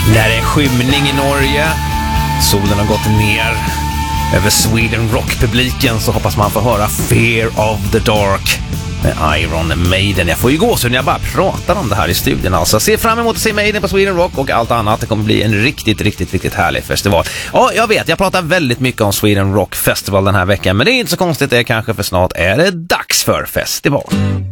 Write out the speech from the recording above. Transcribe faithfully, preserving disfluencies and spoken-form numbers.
När det är skymning i Norge, solen har gått ner över Sweden Rock-publiken, så hoppas man få höra Fear of the Dark med Iron Maiden. Jag får ju gå så när jag bara pratar om det här i studion. Alltså, se fram emot att se Maiden på Sweden Rock och allt annat. Det kommer bli en riktigt, riktigt, riktigt härlig festival. Ja, jag vet, jag pratar väldigt mycket om Sweden Rock Festival den här veckan, men det är inte så konstigt det kanske, för snart är det dags för festival.